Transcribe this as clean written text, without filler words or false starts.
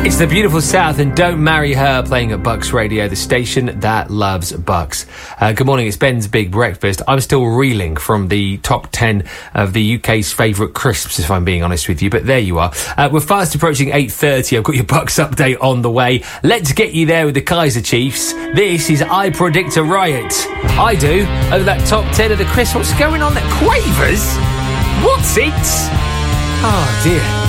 It's the beautiful South and Don't Marry Her playing at Bucks Radio, the station that loves Bucks. Good morning, it's Ben's Big Breakfast. I'm still reeling from the top 10 of the UK's favourite crisps, if I'm being honest with you, but there you are. We're fast approaching 8:30. I've got your Bucks update on the way. Let's get you there with the Kaiser Chiefs. This is I Predict a Riot. I do, over that top 10 of the crisps. What's going on there? Quavers? What's it? Oh dear.